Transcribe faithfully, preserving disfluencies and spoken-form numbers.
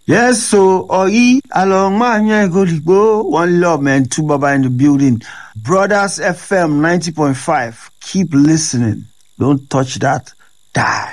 Yes, so Oi along my go one love man, two baba in the building. Brothers F M ninety point five. Keep listening. Don't touch that. Die.